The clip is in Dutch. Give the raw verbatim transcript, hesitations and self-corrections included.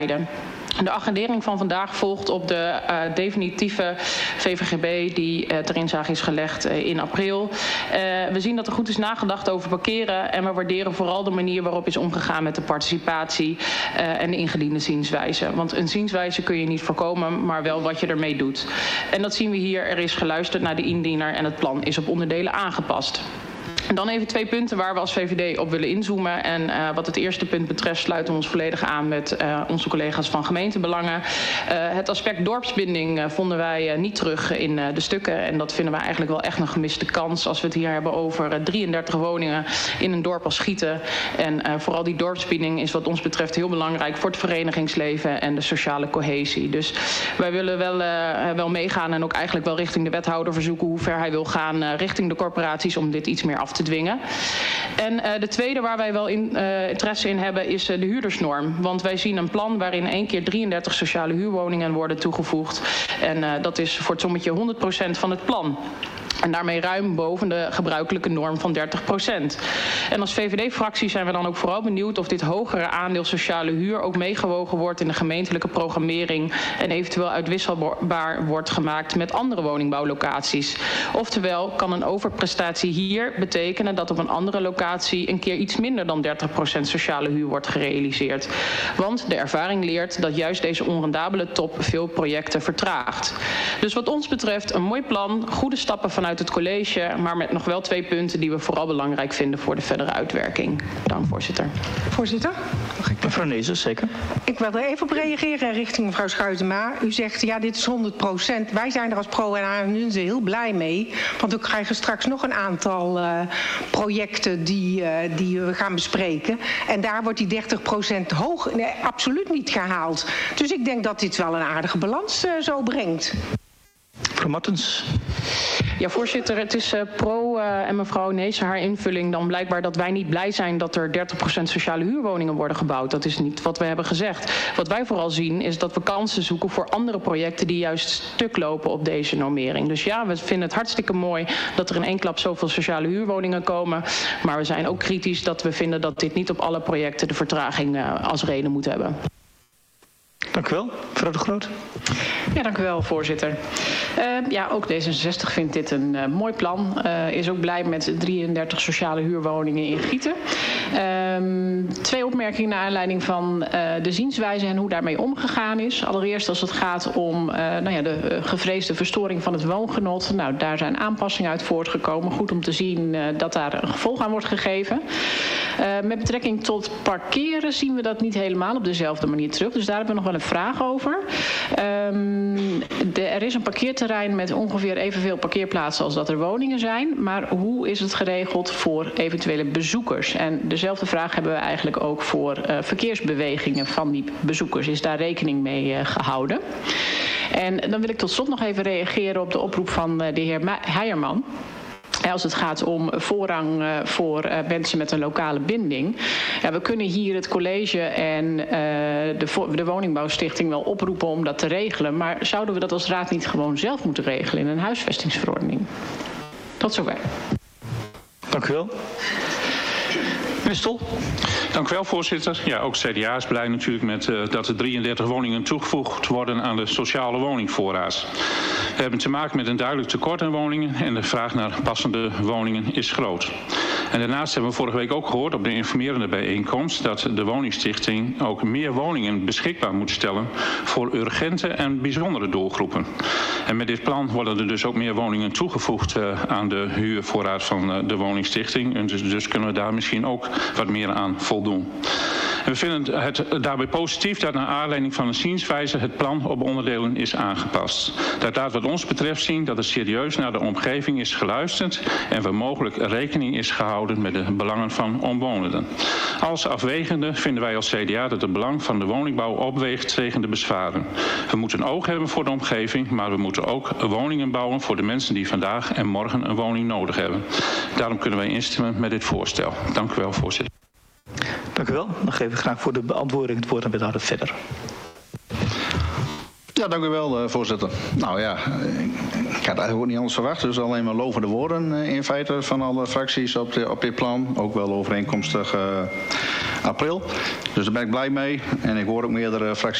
De agendering van vandaag volgt op de uh, definitieve V V G B die uh, ter inzage is gelegd uh, in april. Uh, we zien dat er goed is nagedacht over parkeren en we waarderen vooral de manier waarop is omgegaan met de participatie uh, en de ingediende zienswijze. Want een zienswijze kun je niet voorkomen, maar wel wat je ermee doet. En dat zien we hier. Er is geluisterd naar de indiener en het plan is op onderdelen aangepast. En dan even twee punten waar we als V V D op willen inzoomen. En uh, wat het eerste punt betreft sluiten we ons volledig aan met uh, onze collega's van gemeentebelangen. Uh, het aspect dorpsbinding uh, vonden wij uh, niet terug in uh, de stukken. En dat vinden we eigenlijk wel echt een gemiste kans als we het hier hebben over uh, drieëndertig woningen in een dorp als Gieten. En uh, vooral die dorpsbinding is wat ons betreft heel belangrijk voor het verenigingsleven en de sociale cohesie. Dus wij willen wel, uh, wel meegaan en ook eigenlijk wel richting de wethouder verzoeken hoe ver hij wil gaan uh, richting de corporaties om dit iets meer af te dwingen. En uh, de tweede waar wij wel in, uh, interesse in hebben is uh, de huurdersnorm. Want wij zien een plan waarin één keer drieëndertig sociale huurwoningen worden toegevoegd. En uh, dat is voor het sommetje honderd procent van het plan. En daarmee ruim boven de gebruikelijke norm van dertig procent. En als V V D-fractie zijn we dan ook vooral benieuwd of dit hogere aandeel sociale huur ook meegewogen wordt in de gemeentelijke programmering en eventueel uitwisselbaar wordt gemaakt met andere woningbouwlocaties. Oftewel kan een overprestatie hier betekenen dat op een andere locatie een keer iets minder dan dertig procent sociale huur wordt gerealiseerd. Want de ervaring leert dat juist deze onrendabele top veel projecten vertraagt. Dus wat ons betreft een mooi plan, goede stappen vanuit het college, maar met nog wel twee punten die we vooral belangrijk vinden voor de verdere uitwerking. Dank, voorzitter. Voorzitter? Mevrouw Nezen, zeker. Ik wil er even op reageren richting mevrouw Schuitema. U zegt, ja, dit is honderd procent. Wij zijn er als Pro en A N heel blij mee. Want we krijgen straks nog een aantal uh, projecten die, uh, die we gaan bespreken. En daar wordt die dertig procent hoog, nee, absoluut niet gehaald. Dus ik denk dat dit wel een aardige balans uh, zo brengt. Mevrouw Martens. Ja, voorzitter, het is uh, pro uh, en mevrouw Nezen haar invulling dan blijkbaar dat wij niet blij zijn dat er dertig procent sociale huurwoningen worden gebouwd. Dat is niet wat we hebben gezegd. Wat wij vooral zien is dat we kansen zoeken voor andere projecten die juist stuk lopen op deze normering. Dus ja, we vinden het hartstikke mooi dat er in één klap zoveel sociale huurwoningen komen. Maar we zijn ook kritisch dat we vinden dat dit niet op alle projecten de vertraging uh, als reden moet hebben. Dank u wel. Mevrouw de Groot. Ja, dank u wel, voorzitter. Uh, ja, ook D zesenzestig vindt dit een uh, mooi plan. Uh, is ook blij met drieëndertig sociale huurwoningen in Gieten. Uh, twee opmerkingen naar aanleiding van uh, de zienswijze en hoe daarmee omgegaan is. Allereerst als het gaat om uh, nou ja, de uh, gevreesde verstoring van het woongenot. Nou, daar zijn aanpassingen uit voortgekomen. Goed om te zien uh, dat daar een gevolg aan wordt gegeven. Uh, met betrekking tot parkeren zien we dat niet helemaal op dezelfde manier terug. Dus daar hebben we nog wel een vraag over. Um, de, er is een parkeerterrein met ongeveer evenveel parkeerplaatsen als dat er woningen zijn. Maar hoe is het geregeld voor eventuele bezoekers? En dezelfde vraag hebben we eigenlijk ook voor uh, verkeersbewegingen van die bezoekers. Is daar rekening mee uh, gehouden? En dan wil ik tot slot nog even reageren op de oproep van uh, de heer Heijerman. Als het gaat om voorrang voor mensen met een lokale binding. Ja, we kunnen hier het college en uh, de, de woningbouwstichting wel oproepen om dat te regelen. Maar zouden we dat als raad niet gewoon zelf moeten regelen in een huisvestingsverordening? Tot zover. Dank u wel. Meneer Stol. Dank u wel, voorzitter. Ja, ook C D A is blij natuurlijk met uh, dat er drieëndertig woningen toegevoegd worden aan de sociale woningvoorraad. We hebben te maken met een duidelijk tekort aan woningen en de vraag naar passende woningen is groot. En daarnaast hebben we vorige week ook gehoord op de informerende bijeenkomst dat de woningstichting ook meer woningen beschikbaar moet stellen voor urgente en bijzondere doelgroepen. En met dit plan worden er dus ook meer woningen toegevoegd uh, aan de huurvoorraad van uh, de woningstichting. En dus, dus kunnen we daar misschien ook wat meer aan voldoen. En we vinden het daarbij positief dat naar aanleiding van een zienswijze het plan op onderdelen is aangepast. Dat laat wat ons betreft zien dat er serieus naar de omgeving is geluisterd en waar mogelijk rekening is gehouden met de belangen van omwonenden. Als afwegende vinden wij als C D A dat het belang van de woningbouw opweegt tegen de bezwaren. We moeten oog hebben voor de omgeving, maar we moeten ook woningen bouwen voor de mensen die vandaag en morgen een woning nodig hebben. Daarom kunnen wij instemmen met dit voorstel. Dank u wel, voorzitter. Dank u wel. Dan geef ik graag voor de beantwoording het woord aan wethouder Verder. Ja, dank u wel, voorzitter. Nou ja, ik had eigenlijk ook niet anders verwacht. Dus alleen maar lovende woorden in feite van alle fracties op, de, op dit plan. Ook wel overeenkomstig uh, april. Dus daar ben ik blij mee. En ik hoor ook meerdere fracties